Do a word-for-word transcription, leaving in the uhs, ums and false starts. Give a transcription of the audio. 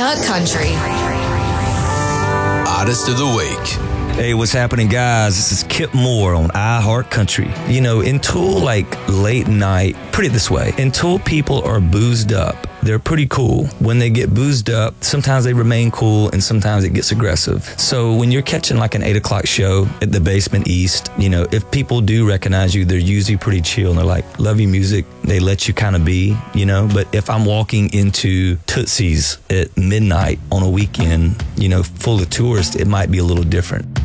iHeart Country. Artist of the Week. Hey, what's happening, guys? This is Kip Moore on iHeart Country. You know, until like late night, put it this way, until people are boozed up, they're pretty cool. When they get boozed up, sometimes they remain cool and sometimes it gets aggressive. So when you're catching like an eight o'clock show at the Basement East, you know, if people do recognize you, they're usually pretty chill and they're like, love your music. They let you kind of be, you know, but if I'm walking into Tootsie's at midnight on a weekend, you know, full of tourists, it might be a little different.